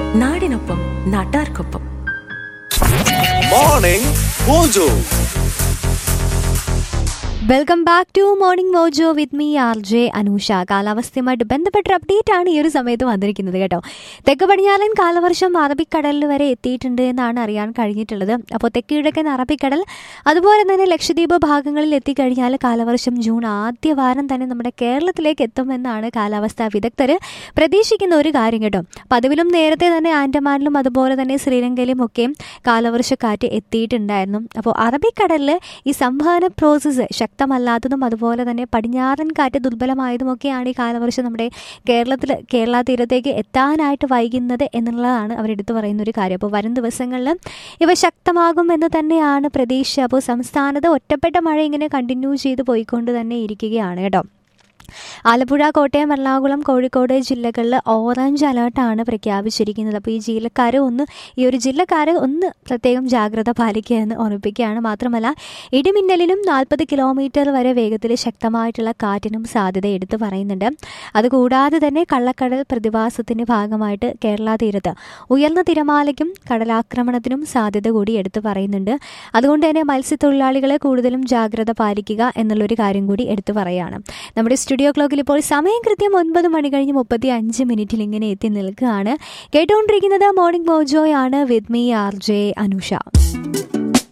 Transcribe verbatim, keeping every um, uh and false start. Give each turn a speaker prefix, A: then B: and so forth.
A: നാടിനൊപ്പം നാട്ടാർക്കൊപ്പം.
B: Morning mojo.
C: Welcome back to morning mojo with me R J Anusha. കാലാവസ്ഥയുമായിട്ട് ബന്ധപ്പെട്ട update ആണ് ഈ ഒരു സമയത്ത് വന്നിരിക്കുന്നത് കേട്ടോ. തെക്ക് പടിഞ്ഞാറൻ കാലവർഷം അറബിക്കടലിൽ വരെ എത്തിയിട്ടുണ്ട് എന്നാണ് അറിയാൻ കഴിഞ്ഞിട്ടുള്ളത്. അപ്പോൾ തെക്ക് കിഴക്കൻ അറബിക്കടൽ അതുപോലെ തന്നെ ലക്ഷദ്വീപ് ഭാഗങ്ങളിൽ എത്തിക്കഴിഞ്ഞാൽ കാലവർഷം ജൂൺ ആദ്യ വാരം തന്നെ നമ്മുടെ കേരളത്തിലേക്ക് എത്തുമെന്നാണ് കാലാവസ്ഥാ വിദഗ്ധർ പ്രതീക്ഷിക്കുന്ന ഒരു കാര്യം കേട്ടോ. പതിവിലും നേരത്തെ തന്നെ ആൻഡമാനിലും അതുപോലെ തന്നെ ശ്രീലങ്കയിലും ഒക്കെ കാലവർഷക്കാറ്റ് എത്തിയിട്ടുണ്ടായിരുന്നു. അപ്പോൾ അറബിക്കടലിൽ ഈ സംവഹന പ്രോസസ്സ് ശക്തമല്ലാത്തതും അതുപോലെ തന്നെ പടിഞ്ഞാറൻ കാറ്റ് ദുർബലമായതുമൊക്കെയാണ് ഈ കാലവർഷം നമ്മുടെ കേരളത്തിൽ കേരള തീരത്തേക്ക് എത്താനായിട്ട് വൈകുന്നത് എന്നുള്ളതാണ് അവരെടുത്ത് പറയുന്ന ഒരു കാര്യം. അപ്പോൾ വരും ദിവസങ്ങളിൽ ഇവ ശക്തമാകും എന്ന് തന്നെയാണ് പ്രതീക്ഷ. അപ്പോൾ സംസ്ഥാനത്ത് ഒറ്റപ്പെട്ട മഴ ഇങ്ങനെ കണ്ടിന്യൂ ചെയ്ത് പോയിക്കൊണ്ട് തന്നെ ഇരിക്കുകയാണ് കേട്ടോ. ആലപ്പുഴ, കോട്ടയം, എറണാകുളം, കോഴിക്കോട് ജില്ലകളിൽ ഓറഞ്ച് അലേർട്ടാണ് പ്രഖ്യാപിച്ചിരിക്കുന്നത്. അപ്പോൾ ഈ ജില്ലക്കാർ ഒന്ന് ഈ ഒരു ജില്ലക്കാർ ഒന്ന് പ്രത്യേകം ജാഗ്രത പാലിക്കുക എന്ന് ഓർമ്മിപ്പിക്കുകയാണ്. മാത്രമല്ല ഇടിമിന്നലിനും നാൽപ്പത് കിലോമീറ്റർ വരെ വേഗത്തിൽ ശക്തമായിട്ടുള്ള കാറ്റിനും സാധ്യത എടുത്തു പറയുന്നുണ്ട്. അതുകൂടാതെ തന്നെ കള്ളക്കടൽ പ്രതിഭാസത്തിൻ്റെ ഭാഗമായിട്ട് കേരള തീരത്ത് ഉയർന്ന തിരമാലയ്ക്കും കടലാക്രമണത്തിനും സാധ്യത കൂടി എടുത്തു പറയുന്നുണ്ട്. അതുകൊണ്ട് തന്നെ മത്സ്യത്തൊഴിലാളികൾ കൂടുതലും ജാഗ്രത പാലിക്കുക എന്നുള്ളൊരു കാര്യം കൂടി എടുത്തു പറയുകയാണ്. നമ്മുടെ സ്റ്റുഡിയോ ക്ലോക്കിൽ ഇപ്പോൾ സമയം കൃത്യം ഒൻപത് മണി കഴിഞ്ഞ് മുപ്പത്തി അഞ്ച് മിനിറ്റിൽ ഇങ്ങനെ എത്തി നിൽക്കുകയാണ്. കേട്ടുകൊണ്ടിരിക്കുന്നത് morning മോജോയാണ് with me R J Anusha.